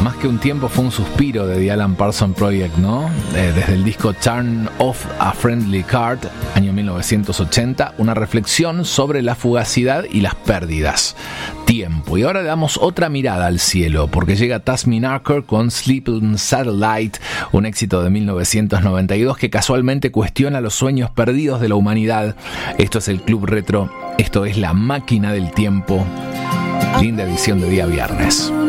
Más que un tiempo fue un suspiro de The Alan Parsons Project, ¿no? Desde el disco Turn Off a Friendly Card, año 1980, una reflexión sobre la fugacidad y las pérdidas. Tiempo. Y ahora le damos otra mirada al cielo, porque llega Tasmin Archer con Sleeping Satellite, un éxito de 1992 que casualmente cuestiona los sueños perdidos de la humanidad. Esto es el Club Retro, esto es La Máquina del Tiempo. Linda edición de día viernes.